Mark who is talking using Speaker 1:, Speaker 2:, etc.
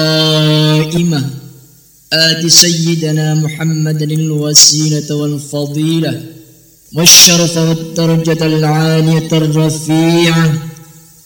Speaker 1: قائمة آت سيدنا محمد الوسيلة والفضيلة والشرف والدرجة العالية الرفيعة